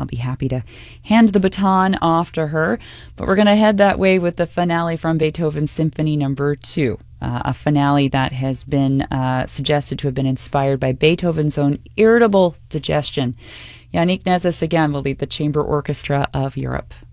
I'll be happy to hand the baton off to her. But we're going to head that way with the finale from Beethoven's Symphony No. 2, a finale that has been suggested to have been inspired by Beethoven's own irritable digestion. Yannick Nezis again will lead the Chamber Orchestra of Europe.